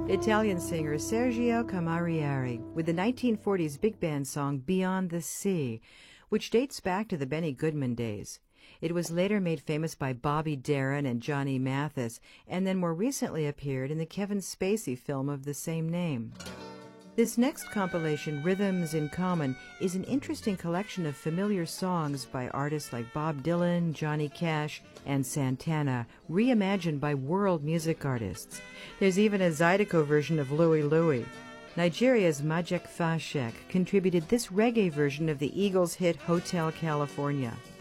Italian singer Sergio Camarieri with the 1940s big band song Beyond the Sea, which dates back to the Benny Goodman days. It was later made famous by Bobby Darin and Johnny Mathis, and then more recently appeared in the Kevin Spacey film of the same name. This next compilation, Rhythms in Common, is an interesting collection of familiar songs by artists like Bob Dylan, Johnny Cash, and Santana, reimagined by world music artists. There's even a Zydeco version of Louie Louie. Nigeria's Majek Fashek contributed this reggae version of the Eagles' hit Hotel California.